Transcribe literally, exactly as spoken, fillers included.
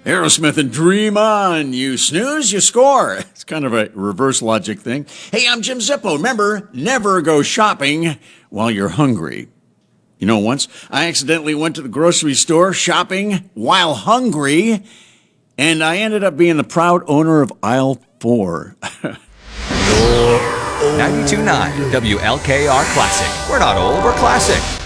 Aerosmith and Dream On. You snooze, you score. It's kind of a reverse logic thing. Hey, I'm Jim Zippo. Remember, never go shopping while you're hungry. You know, once I accidentally went to the grocery store shopping while hungry, and I ended up being the proud owner of aisle four. ninety-two point nine W L K R Classic. We're not old, we're classic.